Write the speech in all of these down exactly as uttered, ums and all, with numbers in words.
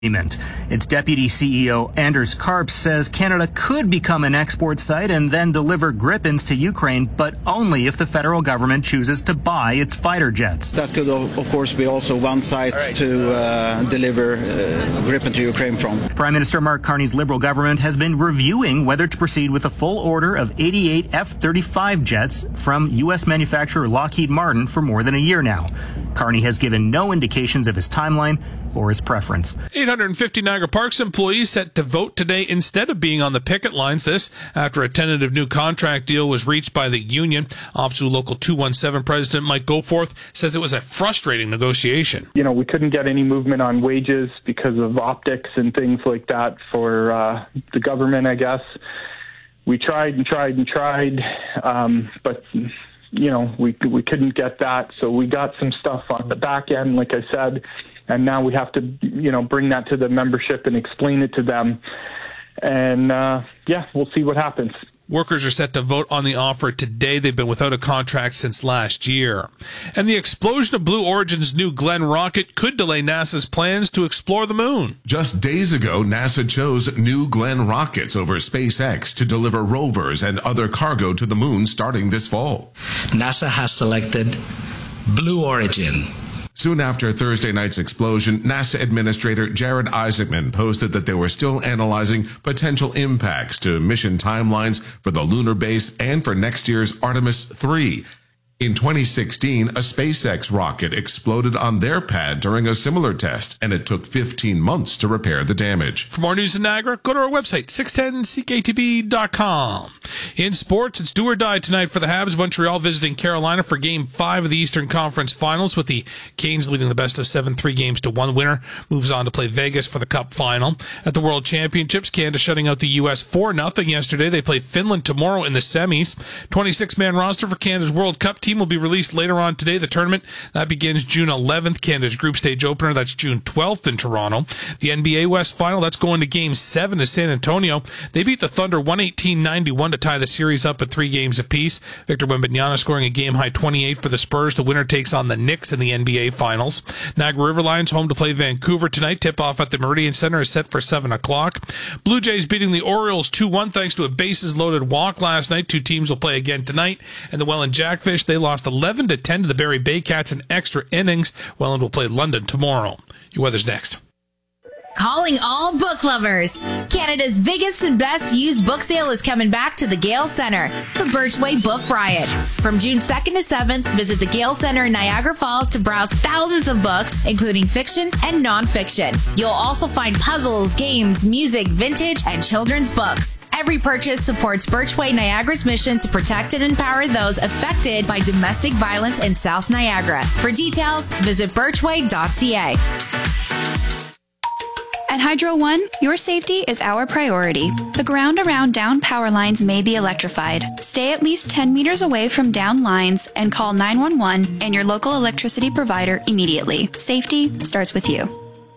Its deputy C E O Anders Karps says Canada could become an export site and then deliver Gripens to Ukraine, but only if the federal government chooses to buy its fighter jets. That could, of course, be also one site right. to uh, deliver uh, Gripen to Ukraine from. Prime Minister Mark Carney's Liberal government has been reviewing whether to proceed with a full order of eighty-eight F thirty-five jets from U S manufacturer Lockheed Martin for more than a year now. Carney has given no indications of his timeline or his preference. eight hundred fifty Niagara Parks employees set to vote today instead of being on the picket lines. This after a tentative new contract deal was reached by the union. OPSEU Local two one seven President Mike Goforth says it was a frustrating negotiation. You know, we couldn't get any movement on wages because of optics and things like that for uh, the government, I guess. We tried and tried and tried, um, but you know, we we couldn't get that. So we got some stuff on the back end, like I said, and now we have to, you know, bring that to the membership and explain it to them. And uh, yeah, we'll see what happens. Workers are set to vote on the offer today. They've been without a contract since last year. And the explosion of Blue Origin's New Glenn rocket could delay NASA's plans to explore the moon. Just days ago, NASA chose New Glenn rockets over SpaceX to deliver rovers and other cargo to the moon starting this fall. NASA has selected Blue Origin. Soon after Thursday night's explosion, NASA Administrator Jared Isaacman posted that they were still analyzing potential impacts to mission timelines for the lunar base and for next year's Artemis three. In twenty sixteen, a SpaceX rocket exploded on their pad during a similar test, and it took fifteen months to repair the damage. For more news in Niagara, go to our website, six ten C K T B dot com. In sports, it's do or die tonight for the Habs. Montreal visiting Carolina for Game five of the Eastern Conference Finals, with the Canes leading the best of seven, three games to one. Winner moves on to play Vegas for the Cup Final. At the World Championships, Canada shutting out the U S four nothing yesterday. They play Finland tomorrow in the semis. twenty-six man roster for Canada's World Cup team will be released later on today. The tournament, that begins June eleventh. Canada's group stage opener, that's June twelfth in Toronto. The N B A West Final, that's going to Game seven to San Antonio. They beat the Thunder one eighteen ninety-one to tie the series up at three games apiece. Victor Wembanyama scoring a game-high twenty-eight for the Spurs. The winner takes on the Knicks in the N B A Finals. Niagara River Lions home to play Vancouver tonight. Tip-off at the Meridian Center is set for seven o'clock. Blue Jays beating the Orioles two one thanks to a bases-loaded walk last night. Two teams will play again tonight. And the Welland Jackfish, they lost eleven to ten to the Barrie Baycats in extra innings. Welland will play London tomorrow. Your weather's next. Calling all book lovers. Canada's biggest and best used book sale is coming back to the Gale Centre, the Birchway Book Riot. From June second to seventh, visit the Gale Centre in Niagara Falls to browse thousands of books, including fiction and non-fiction. You'll also find puzzles, games, music, vintage, and children's books. Every purchase supports Birchway Niagara's mission to protect and empower those affected by domestic violence in South Niagara. For details, visit birchway dot c a. At Hydro One, your safety is our priority. The ground around down power lines may be electrified. Stay at least ten meters away from down lines and call nine one one and your local electricity provider immediately. Safety starts with you.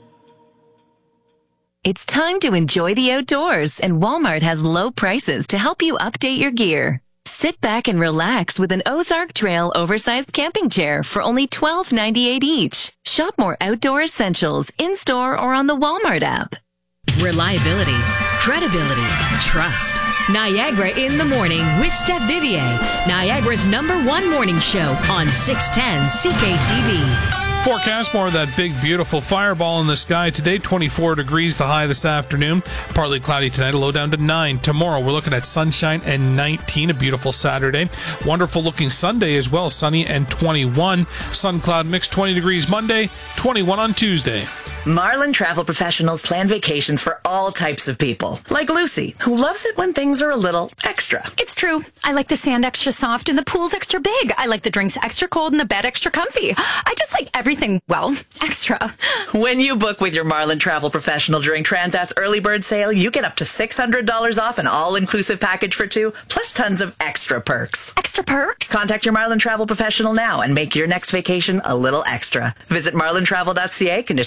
It's time to enjoy the outdoors, and Walmart has low prices to help you update your gear. Sit back and relax with an Ozark Trail oversized camping chair for only twelve ninety-eight each. Shop more outdoor essentials in-store or on the Walmart app. Reliability, credibility, trust. Niagara in the Morning with Steph Vivier, Niagara's number one morning show on six ten C K T V. Forecast, more of that big, beautiful fireball in the sky today. twenty-four degrees, the high this afternoon. Partly cloudy tonight, a low down to nine. Tomorrow, we're looking at sunshine and nineteen, a beautiful Saturday. Wonderful looking Sunday as well, sunny and twenty-one. Sun cloud mix, twenty degrees Monday, twenty-one on Tuesday. Marlin Travel Professionals plan vacations for all types of people. Like Lucy, who loves it when things are a little extra. It's true. I like the sand extra soft and the pool's extra big. I like the drinks extra cold and the bed extra comfy. I just like everything, well, extra. When you book with your Marlin Travel Professional during Transat's early bird sale, you get up to six hundred dollars off an all-inclusive package for two, plus tons of extra perks. Extra perks? Contact your Marlin Travel Professional now and make your next vacation a little extra. Visit marlin travel dot c a. Conditions apply.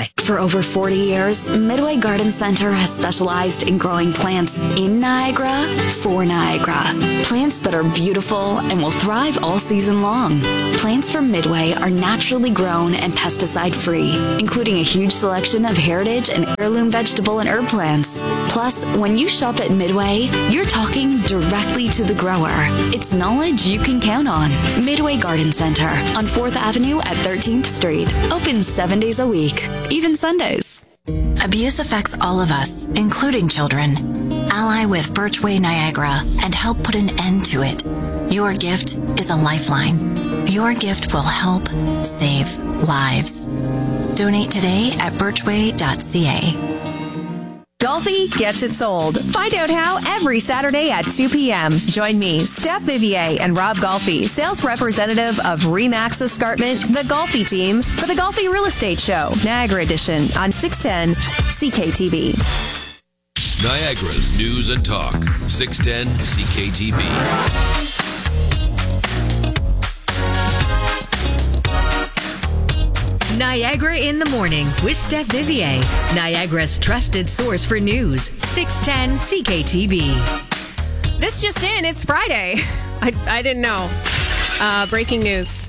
Midway. For over forty years, Midway Garden Center has specialized in growing plants in Niagara for Niagara. Plants that are beautiful and will thrive all season long. Plants from Midway are naturally grown and pesticide-free, including a huge selection of heritage and heirloom vegetable and herb plants. Plus, when you shop at Midway, you're talking directly to the grower. It's knowledge you can count on. Midway Garden Center on fourth Avenue at thirteenth Street. Open seven days a week, even Sundays. Abuse affects all of us, including children. Ally with Birchway Niagara and help put an end to it. Your gift is a lifeline. Your gift will help save lives. Donate today at birchway dot c a. Golfi gets it sold. Find out how every Saturday at two p.m. Join me, Steph Vivier, and Rob Golfi, sales representative of Remax Escarpment, the Golfi team, for the Golfi Real Estate Show, Niagara Edition, on six ten C K T V. Niagara's News and Talk, six ten C K T V. Niagara in the Morning with Steph Vivier, Niagara's trusted source for news, six ten C K T V. This just in, it's Friday. I, I didn't know. Uh, breaking news.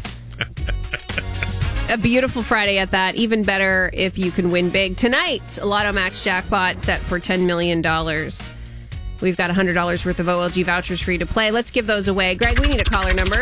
A beautiful Friday at that. Even better if you can win big. Tonight, Lotto Max jackpot set for ten million dollars. We've got one hundred dollars worth of O L G vouchers for you to play. Let's give those away. Greg, we need a caller number.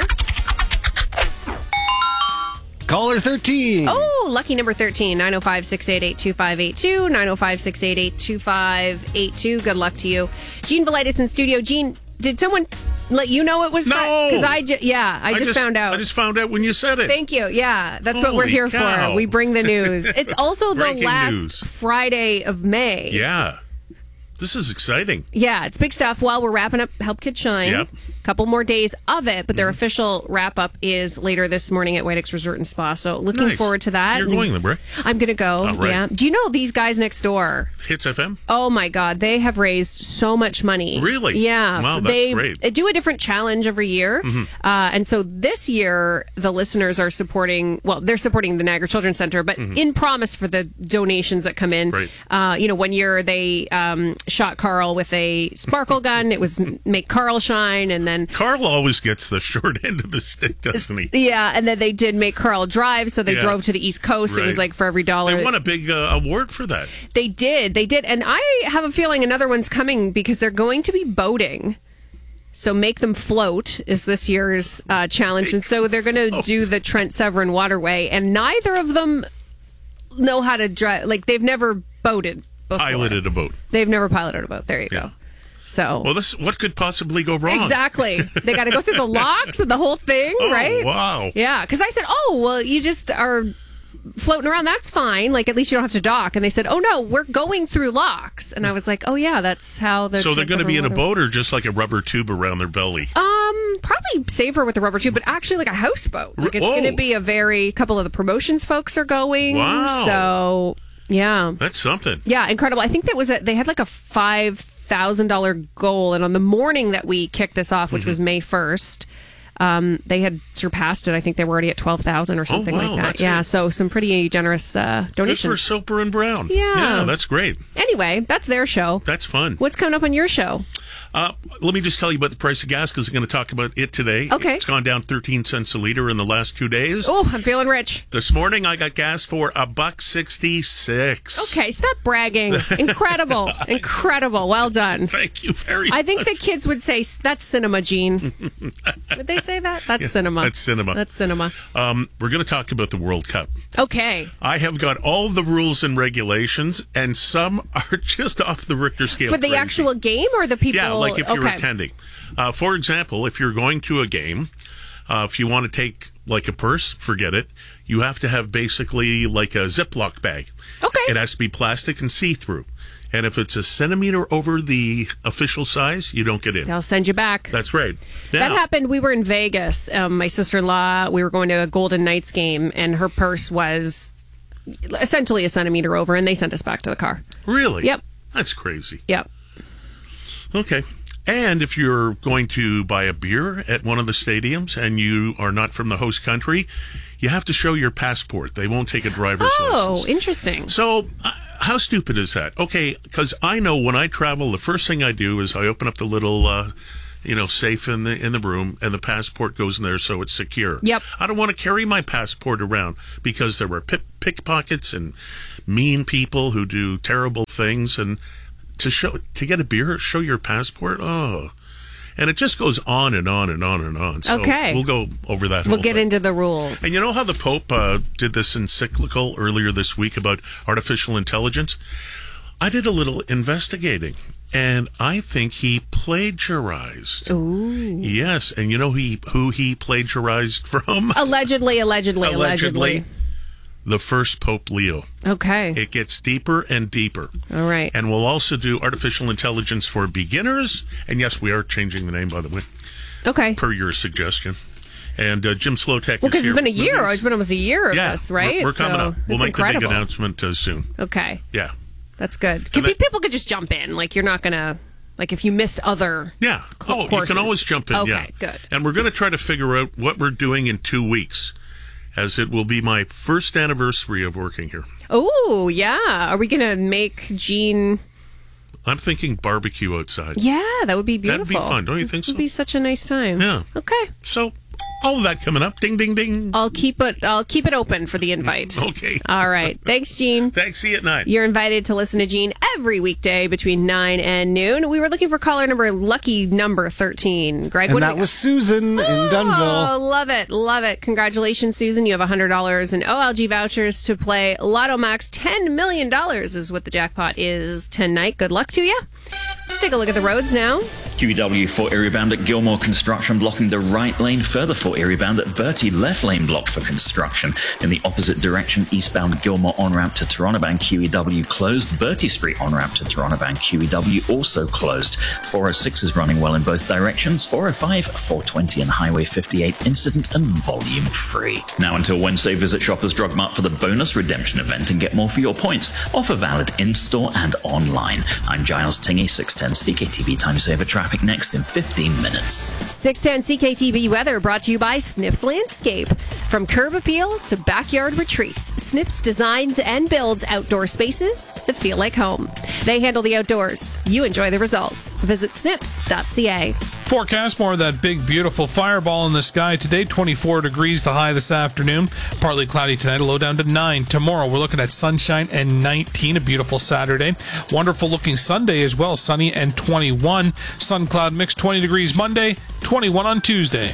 Caller thirteen. Oh, lucky number thirteen. nine oh five, six eight eight, two five eight two. nine oh five, six eight eight, two five eight two. Good luck to you. Gene Velitis in studio. Gene, did someone let you know it was No. Friday? Because I, ju- yeah, I, I just, just found out. I just found out when you said it. Thank you. Yeah, that's what we're Holy here cow. for. We bring the news. It's also the Breaking last news. Friday of May. Yeah. This is exciting. Yeah, it's big stuff. While we're wrapping up Help Kids Shine, Yep. couple more days of it, but their Mm-hmm. official wrap up is later this morning at White Oaks Resort and Spa. So looking Nice. forward to that. You're going, Libra. I'm going to go. Oh, right. Yeah. Do you know these guys next door? Hits F M? Oh my God, they have raised so much money. Really? Yeah. Wow, that's they great. do a different challenge every year. Mhm. Uh, and so this year, the listeners are supporting, well, they're supporting the Niagara Children's Center, but Mhm. in promise for the donations that come in. Right. Uh, you know, one year they um, shot Carl with a sparkle gun. It was Make Carl Shine. And then Carl always gets the short end of the stick, doesn't he? yeah, and then they did Make Carl Drive, so they Yeah. drove to the East Coast. It was Right. like for every dollar. They won a big uh, award for that. They did, they did. And I have a feeling another one's coming because they're going to be boating. So Make Them Float is this year's uh, challenge. And so they're going to do the Trent Severn Waterway. And neither of them know how to drive. Like, they've never boated before. Piloted a boat. They've never piloted a boat. There you Yeah. go. So Well, this what could possibly go wrong? exactly. They got to go through the locks and the whole thing, Oh, right? wow. Yeah, because I said, oh, well, you just are floating around. That's fine. Like, at least you don't have to dock. And they said, oh, no, we're going through locks. And I was like, oh, yeah, that's how the... So they're going to be in a Trans-Siberian boat or just like a rubber tube around their belly? Um, probably safer with the rubber tube, but actually like a houseboat. Like, it's Whoa. going to be a very... couple of the promotions folks are going. Wow. So, yeah. That's something. Yeah, incredible. I think that was a, they had like a five thousand dollars goal, and on the morning that we kicked this off, which Mhm. was May first, um, they had surpassed it. I think they were already at twelve thousand or something Oh, wow, like that. that's Yeah, it. so some pretty generous uh, Good for donations. Soper and Brown. Yeah. Yeah, that's great. Anyway, that's their show. That's fun. What's coming up on your show? Uh, let me just tell you about the price of gas because I'm going to talk about it today. Okay. It's gone down thirteen cents a liter in the last two days. Oh, I'm feeling rich. This morning I got gas for a buck sixty-six. Okay, stop bragging. Incredible. Incredible. Well done. Thank you very I think much. the kids would say, that's cinema, Gene. Would they say that? That's Yeah, cinema. That's cinema. That's cinema. Um, we're going to talk about the World Cup. Okay. I have got all the rules and regulations, and some are just off the Richter scale. For the crazy. actual game or the people? Yeah, like if you're okay. attending. Uh, for example, if you're going to a game, uh, if you want to take like a purse, forget it. You have to have basically like a Ziploc bag. Okay. It has to be plastic and see-through. And if it's a centimeter over the official size, you don't get in. They'll send you back. That's right. That Now- happened. We were in Vegas. Um, my sister-in-law, we were going to a Golden Knights game, and her purse was essentially a centimeter over, and they sent us back to the car. Really? Yep. That's crazy. Yep. Okay. And if you're going to buy a beer at one of the stadiums and you are not from the host country, you have to show your passport. They won't take a driver's Oh, license. interesting. So uh, how stupid is that? Okay, because I know when I travel, the first thing I do is I open up the little, uh, you know, safe in the in the room, and the passport goes in there so it's secure. Yep. I don't want to carry my passport around because there were pick- pickpockets and mean people who do terrible things, and to show to get a beer, show your passport. Oh. And it just goes on and on and on and on. So Okay. we'll go over that We'll whole get thing. into the rules. And you know how the Pope uh, did this encyclical earlier this week about artificial intelligence? I did a little investigating, and I think he plagiarized. Ooh. Yes, and you know he, who he plagiarized from? Allegedly, allegedly, allegedly. The first Pope Leo. Okay. It gets deeper and deeper. All right. And we'll also do artificial intelligence for beginners. And yes, we are changing the name, by the way. Okay. Per your suggestion. And uh, Jim Slowtek Well, is because here. it's been a year. It's been almost a year of yeah, this, right? We're, we're coming So up. We'll it's make incredible. the big announcement uh, soon. Okay. Yeah. That's good. Can And be, people could just jump in. Like, you're not going to, like, if you missed other. Yeah. cl- Oh, you courses. can always jump in. Okay, Yeah. good. And we're going to try to figure out what we're doing in two weeks, as it will be my first anniversary of working here. Oh, yeah. Are we going to make Gene. I'm thinking barbecue outside. Yeah, that would be beautiful. That'd be fun, don't you think so? It would be such a nice time. Yeah. Okay. So, all of that coming up. Ding, ding, ding. I'll keep it. I'll keep it open for the invite. Okay. All right. Thanks, Gene. Thanks. See you at nine. You're invited to listen to Gene every weekday between nine and noon. We were looking for caller number lucky number thirteen. Greg, And what do that we was Susan in Oh, Dunville. love it. Love it. Congratulations, Susan. You have one hundred dollars in O L G vouchers to play Lotto Max. ten million dollars is what the jackpot is tonight. Good luck to you. Let's take a look at the roads now. Q E W for area bound at Gilmore Construction blocking the right lane. Further for area bound at Bertie, left lane blocked for construction. In the opposite direction, eastbound Gilmore on-ramp to Torontobank, Q E W closed. Bertie Street on-ramp to Torontobank, Q E W also closed. four oh six is running well in both directions. four oh five, four twenty and Highway fifty-eight incident and volume free. Now until Wednesday, visit Shoppers Drug Mart for the bonus redemption event and get more for your points. Offer valid in-store and online. I'm Giles Tingey, six ten C K T V Time Saver. Traffic next in fifteen minutes. six ten C K T V weather brought to you by Snips Landscape. From curb appeal to backyard retreats, Snips designs and builds outdoor spaces that feel like home. They handle the outdoors. You enjoy the results. Visit snips dot c a. Forecast more of that big, beautiful fireball in the sky today. twenty-four degrees the high this afternoon. Partly cloudy tonight, a low down to nine. Tomorrow, we're looking at sunshine and nineteen, a beautiful Saturday. Wonderful looking Sunday as well, sunny and twenty-one. Sun cloud mix, twenty degrees Monday, twenty-one on Tuesday.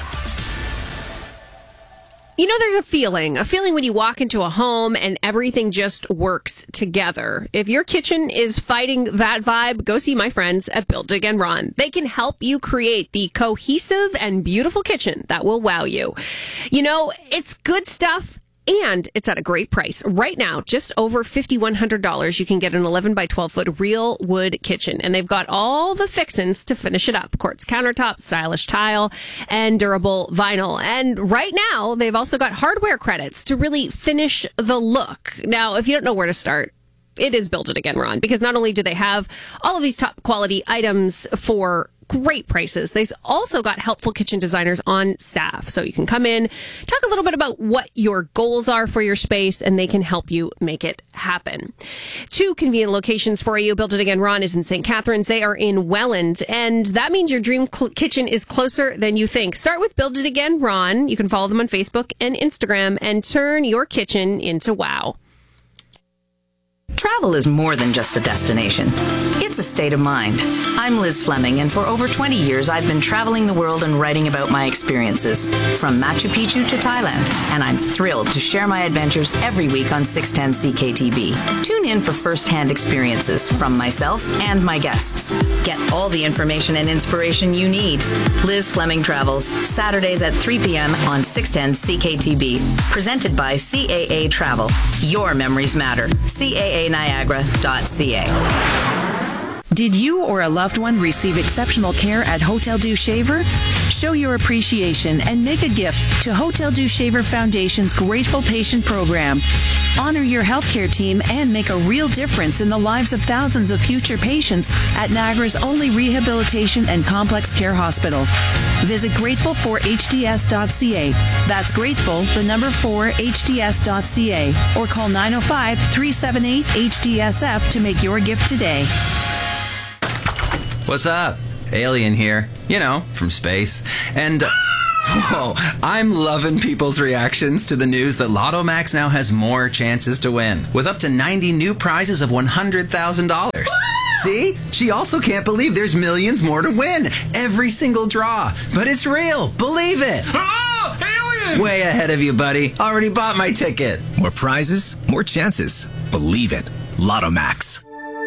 You know, there's a feeling, a feeling when you walk into a home and everything just works together. If your kitchen is fighting that vibe, go see my friends at Build, Dig and Run. They can help you create the cohesive and beautiful kitchen that will wow you. You know, it's good stuff. And it's at a great price. Right now, just over five thousand one hundred dollars, you can get an eleven by twelve foot real wood kitchen. And they've got all the fixins to finish it up. Quartz countertop, stylish tile, and durable vinyl. And right now, they've also got hardware credits to really finish the look. Now, if you don't know where to start, it is Build It Again, Ron, because not only do they have all of these top quality items for great prices, they've also got helpful kitchen designers on staff. So you can come in, talk a little bit about what your goals are for your space, and they can help you make it happen. Two convenient locations for you. Build It Again Ron is in Saint Catharines. They are in Welland, and that means your dream cl- kitchen is closer than you think. Start with Build It Again Ron. You can follow them on Facebook and Instagram and turn your kitchen into wow. Travel is more than just a destination. It's a state of mind. I'm Liz Fleming, and for over twenty years, I've been traveling the world and writing about my experiences, from Machu Picchu to Thailand, and I'm thrilled to share my adventures every week on six ten C K T B. Tune in for first-hand experiences from myself and my guests. Get all the information and inspiration you need. Liz Fleming Travels, Saturdays at three p.m. on six ten C K T B. Presented by C A A Travel. Your memories matter. C A A Niagara dot C A. Did you or a loved one receive exceptional care at Hotel Dieu Shaver? Show your appreciation and make a gift to Hotel Dieu Shaver Foundation's Grateful Patient Program. Honor your healthcare team and make a real difference in the lives of thousands of future patients at Niagara's only rehabilitation and complex care hospital. Visit grateful for h d s dot c a. That's grateful, the number four, h d s dot c a. Or call nine oh five, three seven eight, H D S F to make your gift today. What's up? Alien here. You know, from space. And, uh, whoa, I'm loving people's reactions to the news that Lotto Max now has more chances to win, with up to ninety new prizes of one hundred thousand dollars. See? She also can't believe there's millions more to win. Every single draw. But it's real. Believe it. Oh, alien! Way ahead of you, buddy. Already bought my ticket. More prizes, more chances. Believe it. Lotto Max.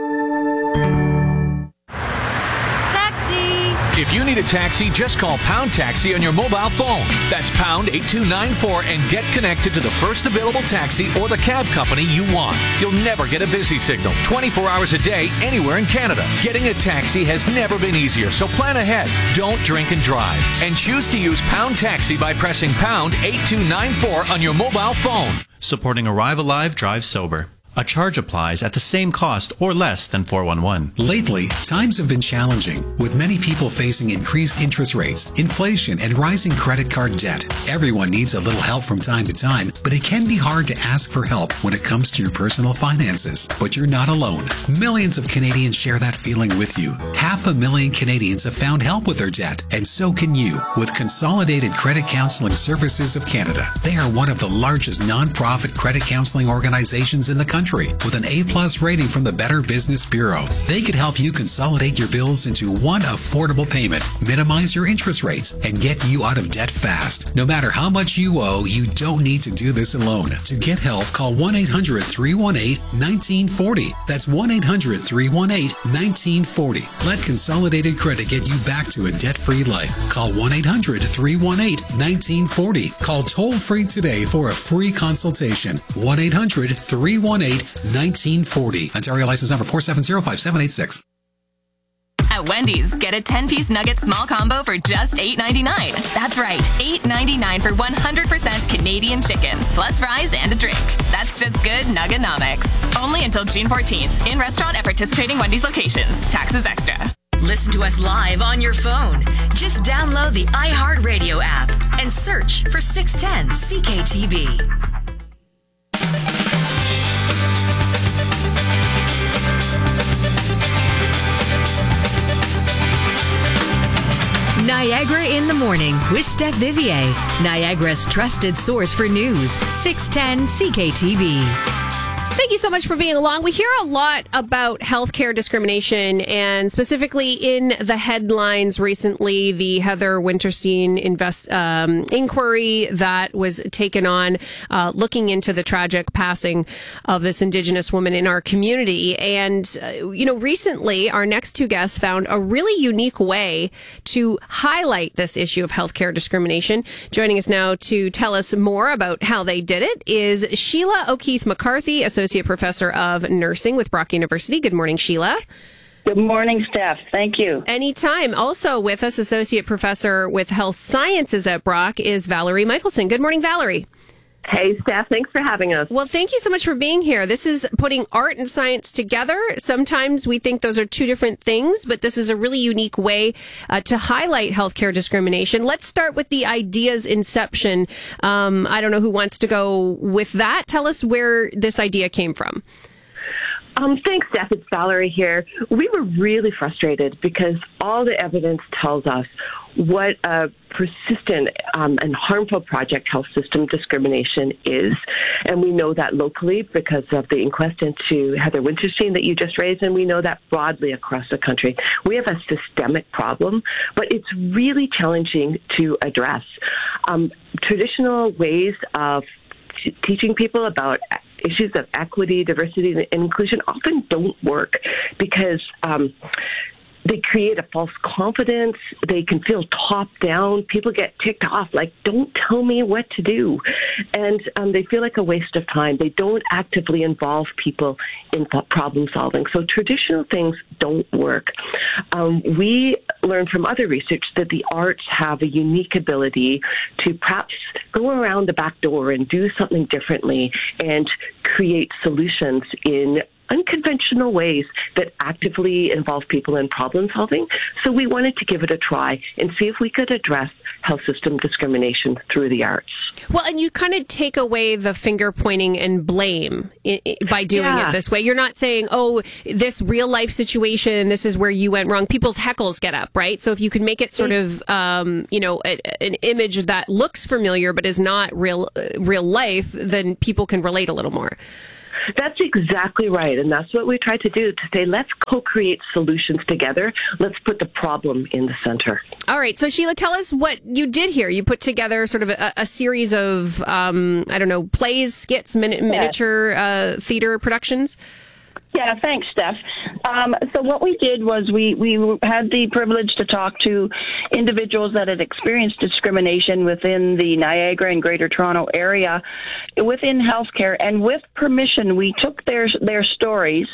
If you need a taxi, just call Pound Taxi on your mobile phone. That's pound eight two nine four and get connected to the first available taxi or the cab company you want. You'll never get a busy signal twenty-four hours a day anywhere in Canada. Getting a taxi has never been easier, so plan ahead. Don't drink and drive. And choose to use Pound Taxi by pressing pound eight two nine four on your mobile phone. Supporting Arrive Alive, Drive Sober. A charge applies at the same cost or less than four one one. Lately, times have been challenging, with many people facing increased interest rates, inflation, and rising credit card debt. Everyone needs a little help from time to time, but it can be hard to ask for help when it comes to your personal finances. But you're not alone. Millions of Canadians share that feeling with you. Half a million Canadians have found help with their debt, and so can you, with Consolidated Credit Counseling Services of Canada. They are one of the largest nonprofit credit counseling organizations in the country, with an A-plus rating from the Better Business Bureau. They could help you consolidate your bills into one affordable payment, minimize your interest rates, and get you out of debt fast. No matter how much you owe, you don't need to do this alone. To get help, call one eight hundred, three one eight, one nine four zero. That's one eight hundred, three one eight, one nine four zero. Let Consolidated Credit get you back to a debt-free life. Call one eight hundred, three one eight, one nine four zero. Call toll-free today for a free consultation. one eight hundred, three one eight, one nine four zero. Ontario license number four seven zero five seven eight six. At Wendy's, get a ten-piece nugget small combo for just eight ninety-nine. That's right, eight ninety-nine for one hundred percent Canadian chicken, plus fries and a drink. That's just good Nugganomics. Only until June fourteenth. In restaurant at participating Wendy's locations. Taxes extra. Listen to us live on your phone. Just download the iHeartRadio app and search for six ten C K T B. Niagara in the Morning with Steph Vivier, Niagara's trusted source for news, six ten C K T V. Thank you so much for being along. We hear a lot about healthcare discrimination, and specifically in the headlines recently, the Heather Winterstein invest, um, inquiry that was taken on uh, looking into the tragic passing of this Indigenous woman in our community. And, uh, you know, recently our next two guests found a really unique way to highlight this issue of healthcare discrimination. Joining us now to tell us more about how they did it is Sheila O'Keefe McCarthy, Associate Associate Professor of Nursing with Brock University. Good morning, Sheila. Good morning, Steph. Thank you. Anytime. Also with us, Associate Professor with Health Sciences at Brock is Valerie Michelson. Good morning, Valerie. Hey, Steph. Thanks for having us. Well, thank you so much for being here. This is putting art and science together. Sometimes we think those are two different things, but this is a really unique way uh, to highlight healthcare discrimination. Let's start with the idea's inception. Um, I don't know who wants to go with that. Tell us where this idea came from. Um, thanks, Steph. It's Valerie here. We were really frustrated because all the evidence tells us what a persistent um, and harmful project health system discrimination is. And we know that locally because of the inquest into Heather Winterstein that you just raised, and we know that broadly across the country. We have a systemic problem, but it's really challenging to address. Um, traditional ways of t- teaching people about issues of equity, diversity, and inclusion often don't work because um, they create a false confidence. They can feel top down. People get ticked off, like, don't tell me what to do. And um, they feel like a waste of time. They don't actively involve people in problem solving. So traditional things don't work. Um, we learned from other research that the arts have a unique ability to perhaps go around the back door and do something differently and create solutions in unconventional ways that actively involve people in problem solving. So we wanted to give it a try and see if we could address health system discrimination through the arts. Well, and you kind of take away the finger pointing and blame i- i- by doing Yeah. it this way. You're not saying, oh, this real life situation, this is where you went wrong. People's heckles get up, right? So if you can make it sort of, um, you know, a, an image that looks familiar but is not real, uh, real life, then people can relate a little more. That's exactly right. And that's what we tried to do, to say, let's co-create solutions together. Let's put the problem in the center. All right. So, Sheila, tell us what you did here. You put together sort of a, a series of, um, I don't know, plays, skits, min- miniature uh, theater productions. Yeah, thanks, Steph. Um, so what we did was we, we had the privilege to talk to individuals that had experienced discrimination within the Niagara and Greater Toronto area within healthcare, and with permission, we took their their stories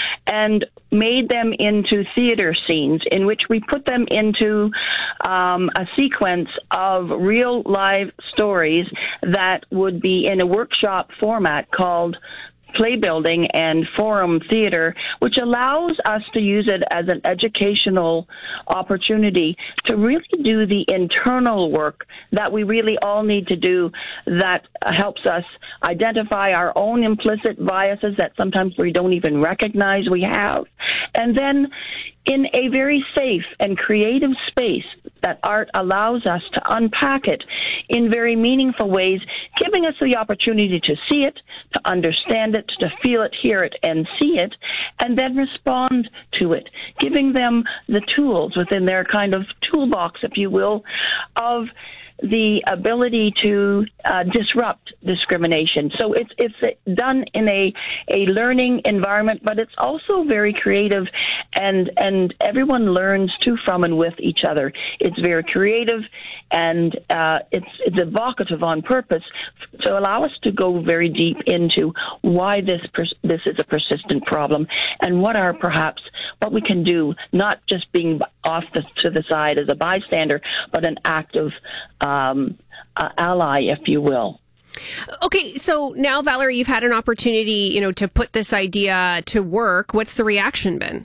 and made them into theater scenes in which we put them into um, a sequence of real live stories that would be in a workshop format called play building and forum theater, which allows us to use it as an educational opportunity to really do the internal work that we really all need to do, that helps us identify our own implicit biases that sometimes we don't even recognize we have. And then in a very safe and creative space that art allows us to unpack it in very meaningful ways, giving us the opportunity to see it, to understand it, to feel it, hear it, and see it, and then respond to it, giving them the tools within their kind of toolbox, if you will, of the ability to uh, disrupt discrimination. So it's it's done in a a learning environment, but it's also very creative, and and everyone learns to, from, and with each other. It's very creative, and uh, it's it's evocative on purpose to allow us to go very deep into why this pers- this is a persistent problem, and what are perhaps what we can do, not just being off the, to the side as a bystander, but an active um, uh, ally, if you will. Okay, so now, Valerie, you've had an opportunity, you know, to put this idea to work. What's the reaction been?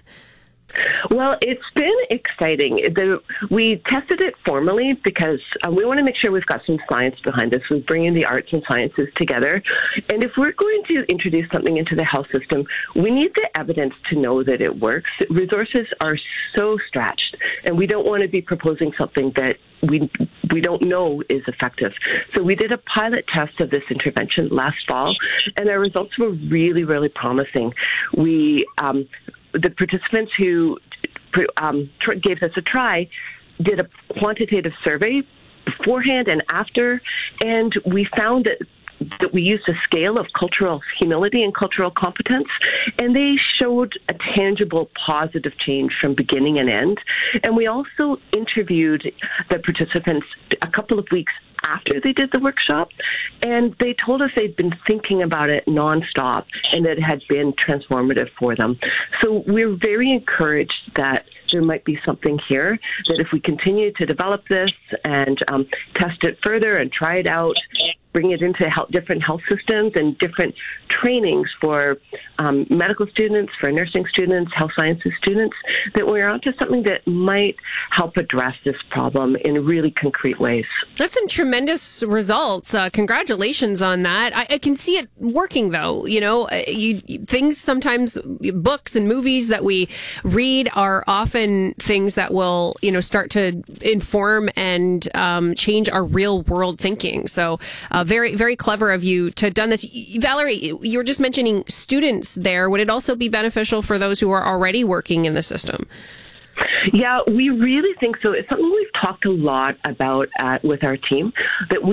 Well, it's been exciting. The, we tested it formally because uh, we want to make sure we've got some science behind this. We're bringing the arts and sciences together. And if we're going to introduce something into the health system, we need the evidence to know that it works. Resources are so stretched, and we don't want to be proposing something that we we don't know is effective. So we did a pilot test of this intervention last fall, and our results were really, really promising. We um, the participants who um, gave us a try did a quantitative survey beforehand and after, and we found that that we used a scale of cultural humility and cultural competence, and they showed a tangible positive change from beginning and end. And we also interviewed the participants a couple of weeks after they did the workshop, and they told us they'd been thinking about it nonstop and that it had been transformative for them. So we're very encouraged that there might be something here, that if we continue to develop this and um, test it further and try it out, bring it into health, different health systems and different trainings for um, medical students, for nursing students, health sciences students, that we're onto something that might help address this problem in really concrete ways. That's some tremendous results. Uh, congratulations on that. I, I can see it working, though. You know, you, you, things sometimes, books and movies that we read are often things that will, you know, start to inform and um, change our real world thinking. So, uh, very, very clever of you to have done this. Valerie, you were just mentioning students there. Would it also be beneficial for those who are already working in the system? Yeah, we really think so. It's something we've talked a lot about uh, with our team, that we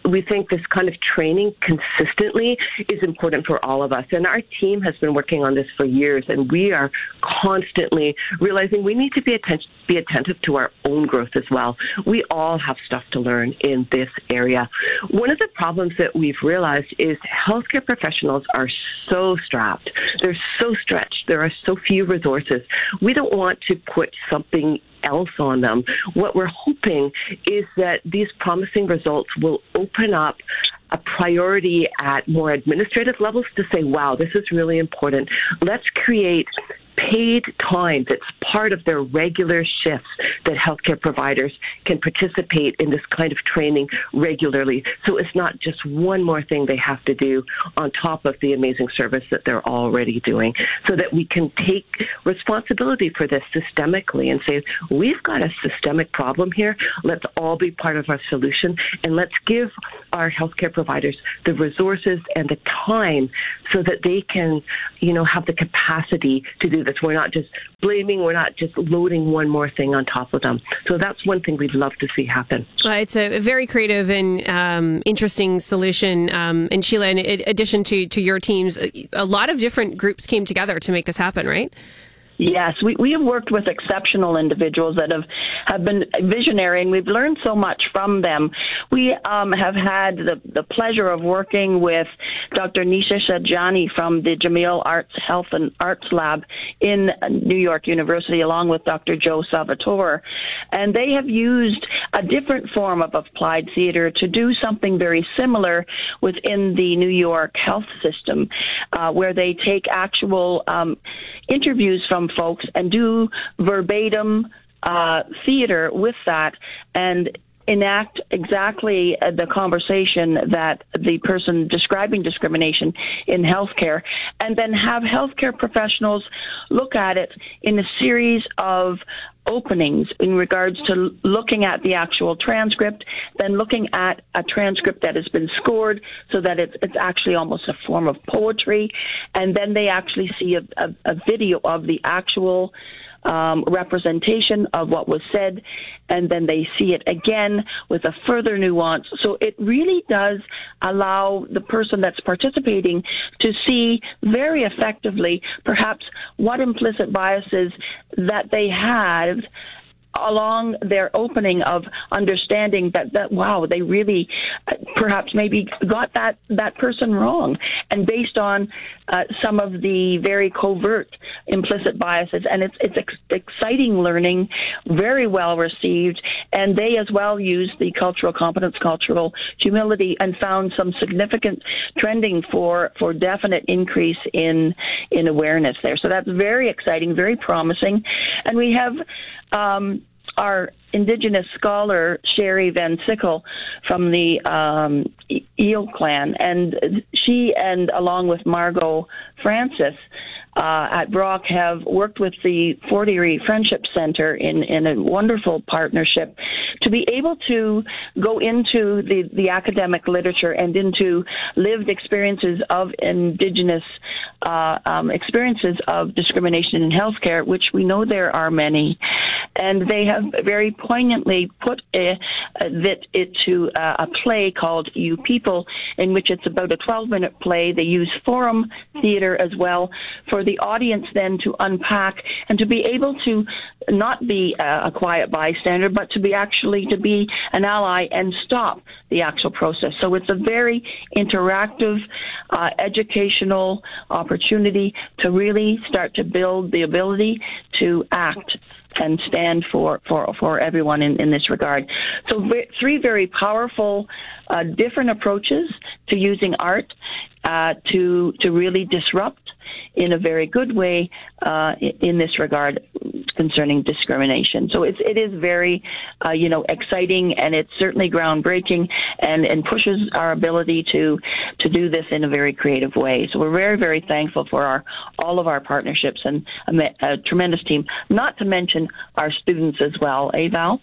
we think this kind of training consistently is important for all of us. And our team has been working on this for years, and we are constantly realizing we need to be attention, be attentive to our own growth as well. We all have stuff to learn in this area. One of the problems that we've realized is healthcare professionals are so strapped. They're so stretched. There are so few resources. We don't want to put something else on them. What we're hoping is that these promising results will open up a priority at more administrative levels to say, wow, this is really important. Let's create paid time that's part of their regular shifts that healthcare providers can participate in this kind of training regularly. So it's not just one more thing they have to do on top of the amazing service that they're already doing, so that we can take responsibility for this systemically and say, we've got a systemic problem here. Let's all be part of our solution, and let's give our healthcare providers the resources and the time so that they can, you know, have the capacity to do this. We're not just blaming, we're not just loading one more thing on top of them. So that's one thing we'd love to see happen. Uh, it's a very creative and um, interesting solution. Um, and Sheila, in addition to, to your teams, a lot of different groups came together to make this happen, right? Yes, we, we have worked with exceptional individuals that have, have been visionary, and we've learned so much from them. We um, have had the, the pleasure of working with Doctor Nisha Shajani from the Jameel Arts Health and Arts Lab in New York University, along with Doctor Joe Salvatore. And they have used a different form of applied theater to do something very similar within the New York health system, uh, where they take actual um, interviews from folks and do verbatim uh, theater with that and enact exactly the conversation that the person describing discrimination in healthcare, and then have healthcare professionals look at it in a series of openings in regards to looking at the actual transcript, then looking at a transcript that has been scored so that it's, it's actually almost a form of poetry, and then they actually see a, a, a video of the actual Um, representation of what was said, and then they see it again with a further nuance. So it really does allow the person that's participating to see very effectively perhaps what implicit biases that they had along their opening of understanding that, that wow, they really uh, perhaps maybe got that, that person wrong, and based on uh, some of the very covert implicit biases. And it's, it's ex- exciting learning, very well received, and they as well used the cultural competence, cultural humility, and found some significant trending for, for definite increase in, in awareness there. So that's very exciting, very promising. And we have Um, our Indigenous scholar, Sherry Van Sickle, from the um, Eel Clan, and she, and along with Margot Francis uh, at Brock, have worked with the Fort Erie Friendship Center in, in a wonderful partnership to be able to go into the, the academic literature and into lived experiences of Indigenous uh, um, experiences of discrimination in healthcare, which we know there are many. And they have very poignantly put a, a, that it to uh, a play called You People, in which it's about a twelve-minute play. They use forum theater as well for the audience then to unpack and to be able to not be a, a quiet bystander, but to be actually to be an ally and stop the actual process. So it's a very interactive, uh, educational opportunity to really start to build the ability to act and stand for, for, for everyone in, in this regard. So v- three very powerful, uh, different approaches to using art uh, to to really disrupt in a very good way uh, in this regard concerning discrimination. So it's, it is very, uh, you know, exciting, and it's certainly groundbreaking, and, and pushes our ability to to do this in a very creative way. So we're very, very thankful for our all of our partnerships and a, a tremendous team, not to mention our students as well. Eh, Val?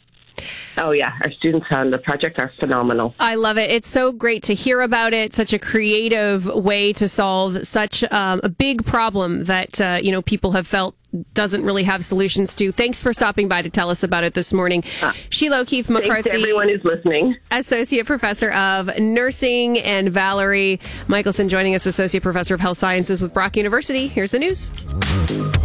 Oh, yeah. Our students on the project are phenomenal. I love it. It's so great to hear about it. Such a creative way to solve such um, a big problem that, uh, you know, people have felt doesn't really have solutions to. Thanks for stopping by to tell us about it this morning. Uh, Sheila O'Keefe McCarthy. Thanks to everyone who's listening. Associate Professor of Nursing, and Valerie Michelson joining us, Associate Professor of Health Sciences with Brock University. Here's the news.